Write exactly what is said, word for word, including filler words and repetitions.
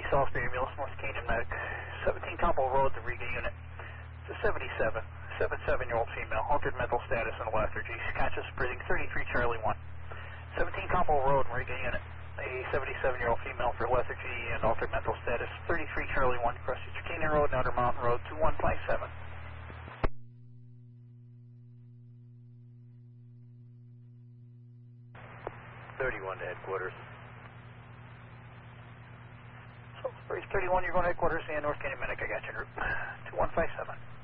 Salisbury Ambulance, North Canyon Medic, seventeen Cobble Road, the Riga unit. It's a seventy-seven, seventy-seven-year-old female, altered mental status and lethargy. Conscious breathing, thirty-three Charlie one. seventeen Cobble Road, Riga unit. A seventy-seven-year-old female for lethargy and altered mental status, thirty-three Charlie one, Crescent Canyon Road, Outer Mountain Road, two one five seven. thirty-one to headquarters. So, thirty-one, you're going to headquarters and North Canyon Medic, I got you in route two one five seven.